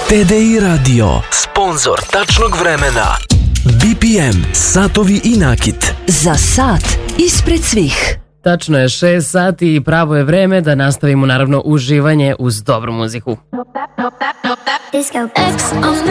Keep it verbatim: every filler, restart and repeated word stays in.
T D I Radio, sponzor tačnog vremena. B P M, satovi i nakit. Za sat ispred svih. Tačno je šest sati i pravo je vreme da nastavimo naravno uživanje uz dobru muziku.